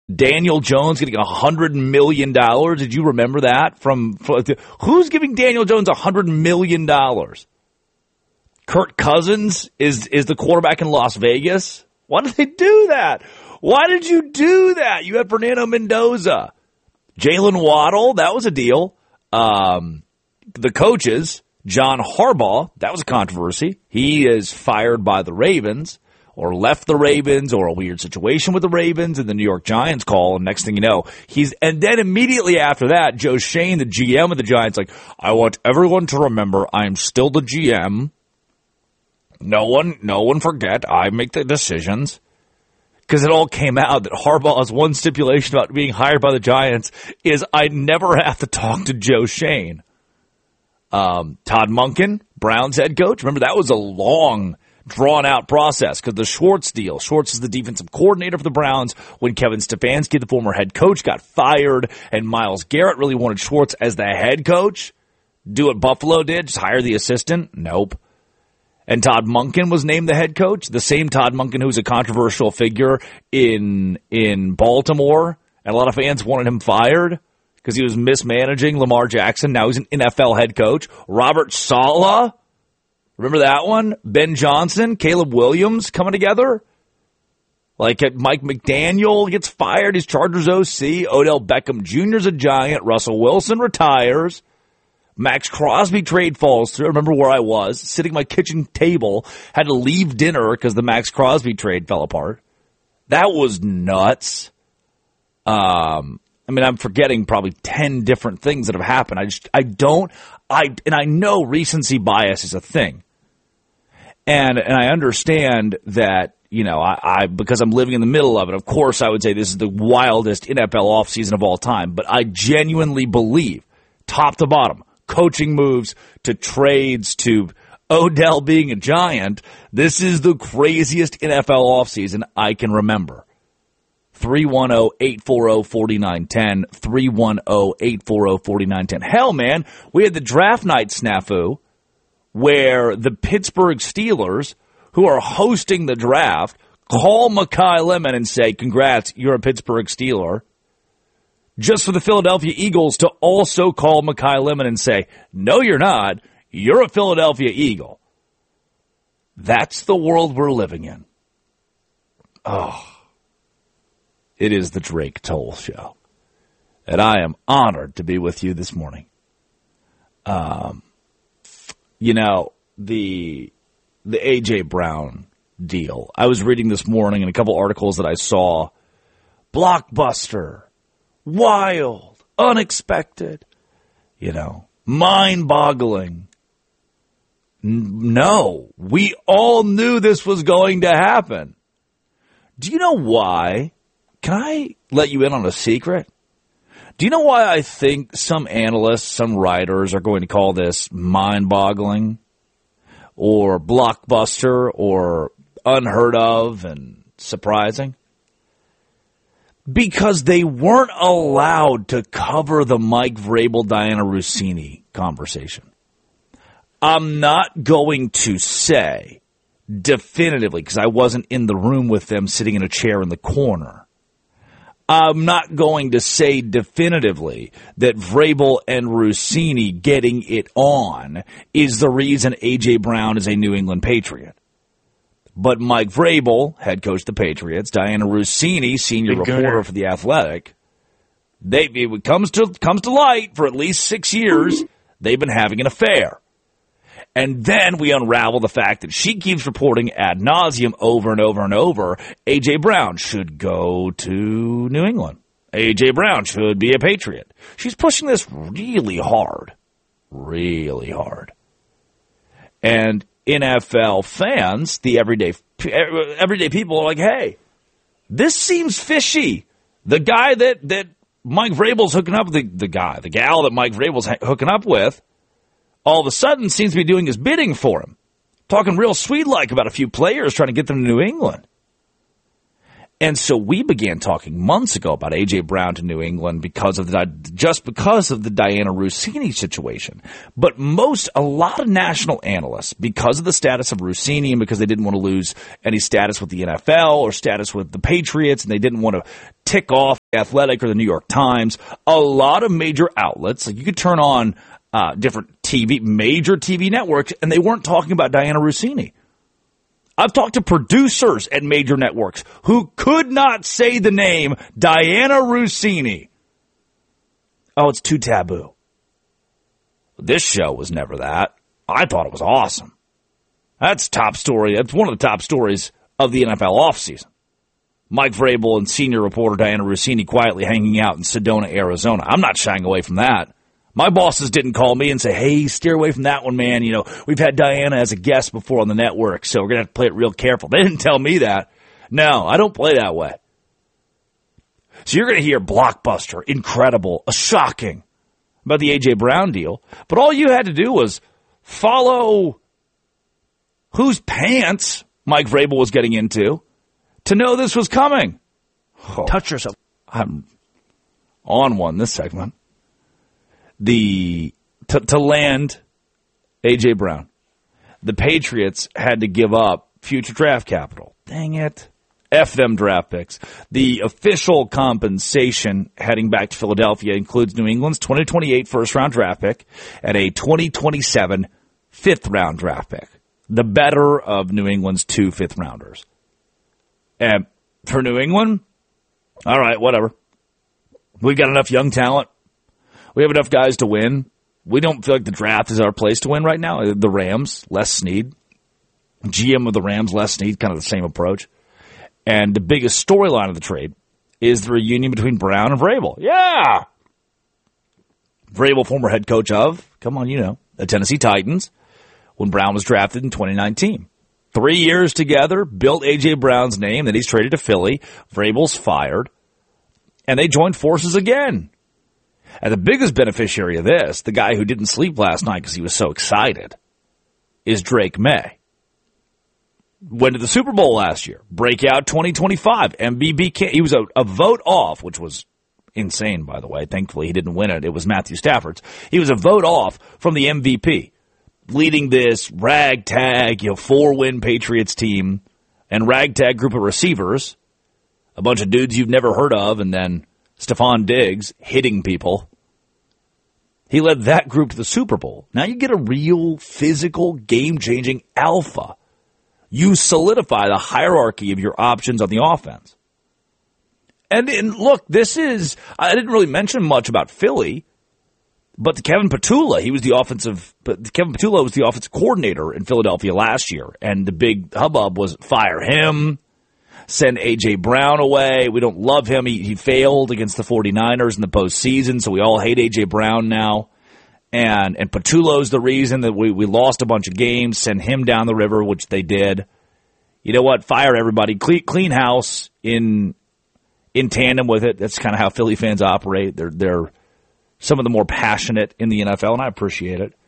Daniel Jones getting $100 million. Did you remember that? Who's giving Daniel Jones $100 million? Kirk Cousins is the quarterback in Las Vegas. Why did they do that? Why did you do that? You had Fernando Mendoza. Jalen Waddle, that was a deal. The coaches, John Harbaugh, that was a controversy. He is fired by the Ravens or left the Ravens or a weird situation with the Ravens and the New York Giants call. And next thing you know, and then immediately after that, Joe Schoen, the GM of the Giants, like, I want everyone to remember I am still the GM. No one forget I make the decisions. Because it all came out that Harbaugh's one stipulation about being hired by the Giants is I never have to talk to Joe Schoen. Todd Monken, Browns head coach. Remember, that was a long, drawn-out process because the Schwartz deal. Schwartz is the defensive coordinator for the Browns when Kevin Stefanski, the former head coach, got fired, and Myles Garrett really wanted Schwartz as the head coach. Do what Buffalo did, just hire the assistant? Nope. And Todd Monken was named the head coach, the same Todd Monken who was a controversial figure in Baltimore, and a lot of fans wanted him fired because he was mismanaging Lamar Jackson. Now he's an NFL head coach. Robert Saleh, remember that one? Ben Johnson, Caleb Williams coming together. Like Mike McDaniel gets fired, he's Chargers OC. Odell Beckham Jr. is a Giant. Russell Wilson retires. Max Crosby trade falls through. I remember where I was, sitting at my kitchen table, had to leave dinner because the Max Crosby trade fell apart. That was nuts. I'm forgetting probably 10 different things that have happened. I know recency bias is a thing. And I understand that, because I'm living in the middle of it, of course I would say this is the wildest NFL offseason of all time. But I genuinely believe, top to bottom, coaching moves to trades to Odell being a Giant, this is the craziest NFL offseason I can remember. 310-840-4910, 310-840-4910. Hell, man, we had the draft night snafu where the Pittsburgh Steelers, who are hosting the draft, call Mekhi Lemon and say, congrats, you're a Pittsburgh Steeler. Just for the Philadelphia Eagles to also call Mekhi Lemon and say, no, you're not. You're a Philadelphia Eagle. That's the world we're living in. Oh, it is the Drake Toll Show. And I am honored to be with you this morning. The A.J. Brown deal. I was reading this morning in a couple articles that I saw. Blockbuster. Wild, unexpected, mind-boggling. No, we all knew this was going to happen. Do you know why? Can I let you in on a secret? Do you know why I think some analysts, some writers are going to call this mind-boggling or blockbuster or unheard of and surprising? Because they weren't allowed to cover the Mike Vrabel, Diana Russini conversation. I'm not going to say definitively, because I wasn't in the room with them sitting in a chair in the corner. I'm not going to say definitively that Vrabel and Russini getting it on is the reason A.J. Brown is a New England Patriot. But Mike Vrabel, head coach of the Patriots, Diana Russini, senior reporter for The Athletic, it comes to light for at least 6 years, they've been having an affair. And then we unravel the fact that she keeps reporting ad nauseum over and over and over, A.J. Brown should go to New England. A.J. Brown should be a Patriot. She's pushing this really hard. Really hard. And NFL fans, the everyday people are like, hey, this seems fishy. The guy that Mike Vrabel's hooking up with, the gal that Mike Vrabel's hooking up with, all of a sudden seems to be doing his bidding for him. Talking real sweet-like about a few players trying to get them to New England. And so we began talking months ago about A.J. Brown to New England because of the Diana Russini situation. But a lot of national analysts, because of the status of Russini and because they didn't want to lose any status with the NFL or status with the Patriots, and they didn't want to tick off The Athletic or the New York Times, a lot of major outlets, like you could turn on different major TV networks, and they weren't talking about Diana Russini. I've talked to producers at major networks who could not say the name Diana Russini. Oh, it's too taboo. This show was never that. I thought it was awesome. That's top story. That's one of the top stories of the NFL offseason. Mike Vrabel and senior reporter Diana Russini quietly hanging out in Sedona, Arizona. I'm not shying away from that. My bosses didn't call me and say, hey, steer away from that one, man. You know, we've had Diana as a guest before on the network, so we're going to have to play it real careful. They didn't tell me that. No, I don't play that way. So you're going to hear blockbuster, incredible, shocking about the A.J. Brown deal. But all you had to do was follow whose pants Mike Vrabel was getting into to know this was coming. Oh, touch yourself. I'm on one this segment. To land A.J. Brown, the Patriots had to give up future draft capital. Dang it. F them draft picks. The official compensation heading back to Philadelphia includes New England's 2028 first-round draft pick and a 2027 fifth-round draft pick. The better of New England's 2 fifth-rounders. And for New England, all right, whatever. We've got enough young talent. We have enough guys to win. We don't feel like the draft is our place to win right now. The Rams, Les Snead. GM of the Rams, Les Snead, kind of the same approach. And the biggest storyline of the trade is the reunion between Brown and Vrabel. Yeah! Vrabel, former head coach of, the Tennessee Titans, when Brown was drafted in 2019. 3 years together, built A.J. Brown's name, then he's traded to Philly. Vrabel's fired. And they joined forces again. And the biggest beneficiary of this, the guy who didn't sleep last night because he was so excited, is Drake May. Went to the Super Bowl last year. Breakout 2025. MVP. He was a vote off, which was insane, by the way. Thankfully, he didn't win it. It was Matthew Stafford's. He was a vote off from the MVP, leading this ragtag, 4-win Patriots team and ragtag group of receivers, a bunch of dudes you've never heard of, and then Stephon Diggs hitting people. He led that group to the Super Bowl. Now you get a real physical, game-changing alpha. You solidify the hierarchy of your options on the offense. And look, I didn't really mention much about Philly, but Kevin Petula was the offensive coordinator in Philadelphia last year, and the big hubbub was fire him, send A.J. Brown away. We don't love him. He failed against the 49ers in the postseason, so we all hate A.J. Brown now. And Petullo's the reason that we lost a bunch of games. Send him down the river, which they did. You know what? Fire everybody. Clean house in tandem with it. That's kind of how Philly fans operate. They're some of the more passionate in the NFL, and I appreciate it.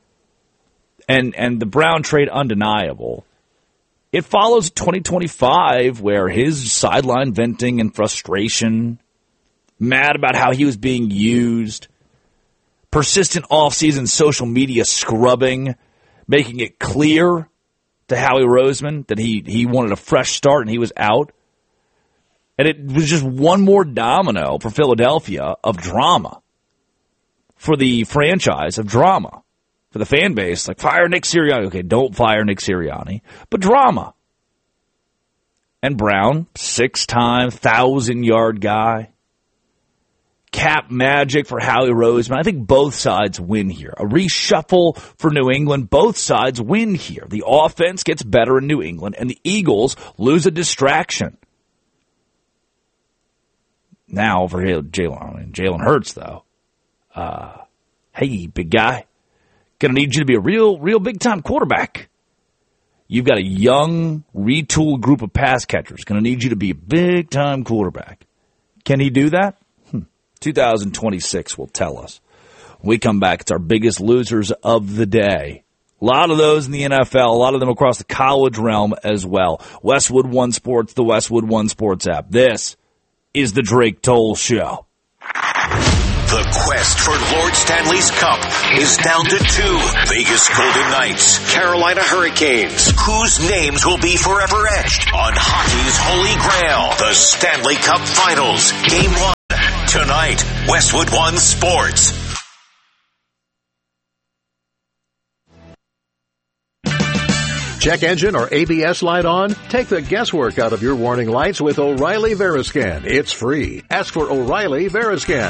And the Brown trade, undeniable. It follows 2025 where his sideline venting and frustration, mad about how he was being used, persistent offseason social media scrubbing, making it clear to Howie Roseman that he wanted a fresh start and he was out. And it was just one more domino for Philadelphia of drama, for the franchise of drama. For the fan base, like, fire Nick Sirianni. Okay, don't fire Nick Sirianni. But drama. And Brown, 6-time, 1,000-yard guy. Cap magic for Howie Roseman. I think both sides win here. A reshuffle for New England. Both sides win here. The offense gets better in New England, and the Eagles lose a distraction. Now over here, Jalen Hurts, though. Hey, big guy. Going to need you to be a real big-time quarterback. You've got a young, retooled group of pass catchers. Going to need you to be a big-time quarterback. Can he do that? 2026 will tell us. When we come back, it's our biggest losers of the day A lot of those in the NFL, a lot of them across the college realm as well. Westwood One Sports, the Westwood One Sports app. This is the Drake Toll Show. The quest for Lord Stanley's Cup is down to 2. Vegas Golden Knights, Carolina Hurricanes. Whose names will be forever etched on hockey's holy grail? The Stanley Cup Finals, Game 1. Tonight, Westwood One Sports. Check engine or ABS light on? Take the guesswork out of your warning lights with O'Reilly Veriscan. It's free. Ask for O'Reilly Veriscan.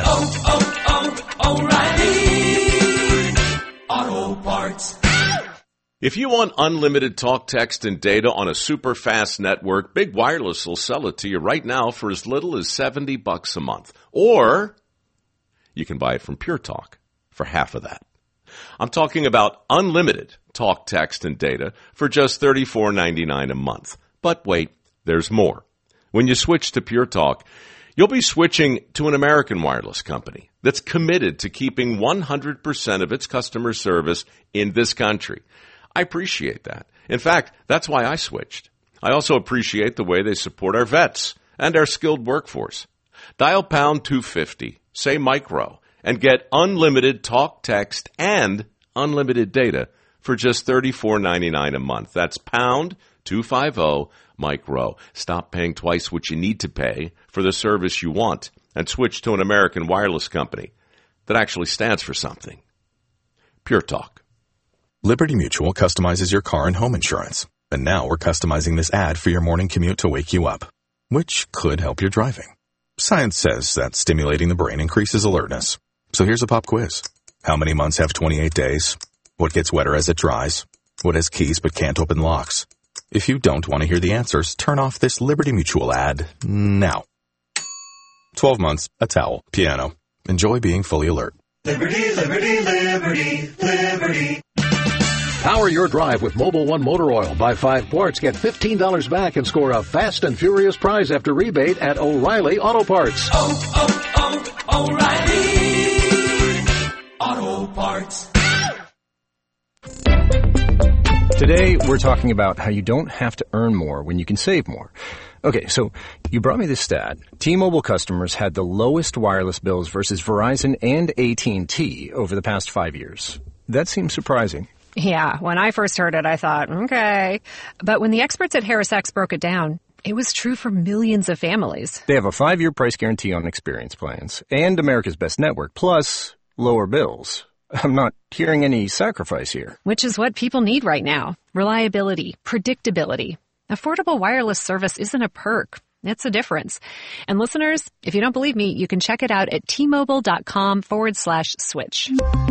O'Reilly Auto Parts. If you want unlimited talk, text, and data on a super fast network, Big Wireless will sell it to you right now for as little as $70 a month. Or you can buy it from Pure Talk for half of that. I'm talking about unlimited talk, text, and data for just $34.99 a month. But wait, there's more. When you switch to Pure Talk, you'll be switching to an American wireless company that's committed to keeping 100% of its customer service in this country. I appreciate that. In fact, that's why I switched. I also appreciate the way they support our vets and our skilled workforce. Dial pound 250, say micro, and get unlimited talk, text, and unlimited data for just $34.99 a month. That's pound 250 micro. Stop paying twice what you need to pay for the service you want and switch to an American wireless company that actually stands for something. Pure Talk. Liberty Mutual customizes your car and home insurance. And now we're customizing this ad for your morning commute to wake you up, which could help your driving. Science says that stimulating the brain increases alertness. So here's a pop quiz. How many months have 28 days? What gets wetter as it dries? What has keys but can't open locks? If you don't want to hear the answers, turn off this Liberty Mutual ad now. 12 months, a towel, piano. Enjoy being fully alert. Liberty, liberty, liberty, liberty. Power your drive with Mobil 1 motor oil. Buy 5 quarts, get $15 back, and score a fast and furious prize after rebate at O'Reilly Auto Parts. O'Reilly Auto Parts. Today, we're talking about how you don't have to earn more when you can save more. Okay, so you brought me this stat. T-Mobile customers had the lowest wireless bills versus Verizon and AT&T over the past 5 years. That seems surprising. Yeah, when I first heard it, I thought, okay. But when the experts at HarrisX broke it down, it was true for millions of families. They have a 5-year price guarantee on experience plans and America's Best Network, plus lower bills. I'm not hearing any sacrifice here. Which is what people need right now. Reliability, predictability. Affordable wireless service isn't a perk. It's a difference. And listeners, if you don't believe me, you can check it out at tmobile.com/switch.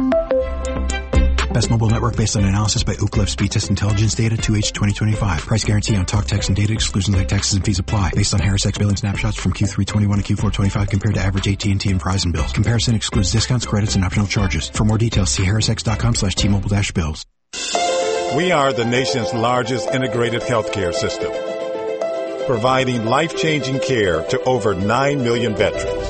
Best mobile network based on analysis by Ookla Left Speed Test Intelligence data 2H 2025. Price guarantee on talk, text, and data. Exclusions like taxes and fees apply. Based on HarrisX billing snapshots from Q3 21 to Q4 25 compared to average AT&T and Verizon bills. Comparison excludes discounts, credits, and optional charges. For more details, see harrisx.com/T-Mobile-bills. We are the nation's largest integrated healthcare system, providing life-changing care to over 9 million veterans.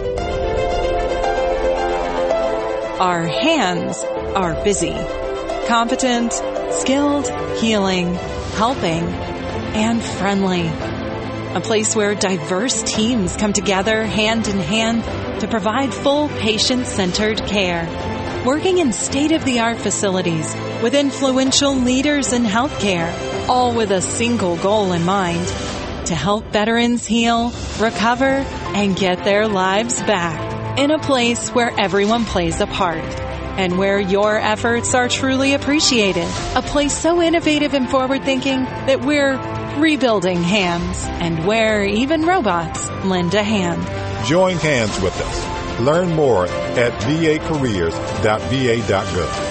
Our hands are busy. Competent, skilled, healing, helping, and friendly. A place where diverse teams come together hand in hand to provide full patient-centered care. Working in state-of-the-art facilities with influential leaders in healthcare, all with a single goal in mind: to help veterans heal, recover, and get their lives back. In a place where everyone plays a part. And where your efforts are truly appreciated. A place so innovative and forward-thinking that we're rebuilding hands. And where even robots lend a hand. Join hands with us. Learn more at vacareers.va.gov.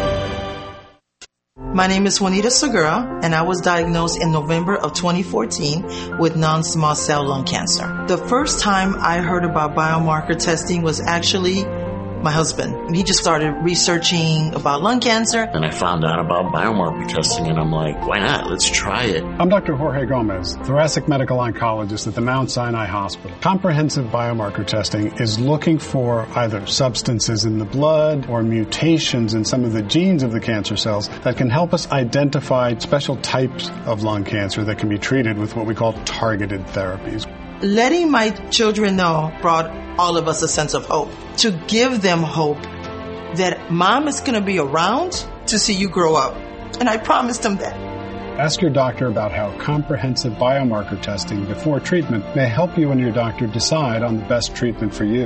My name is Juanita Segura, and I was diagnosed in November of 2014 with non-small cell lung cancer. The first time I heard about biomarker testing was actually my husband. He just started researching about lung cancer. And I found out about biomarker testing, and I'm like, why not? Let's try it. I'm Dr. Jorge Gomez, thoracic medical oncologist at the Mount Sinai Hospital. Comprehensive biomarker testing is looking for either substances in the blood or mutations in some of the genes of the cancer cells that can help us identify special types of lung cancer that can be treated with what we call targeted therapies. Letting my children know brought all of us a sense of hope. To give them hope that mom is going to be around to see you grow up. And I promised them that. Ask your doctor about how comprehensive biomarker testing before treatment may help you and your doctor decide on the best treatment for you.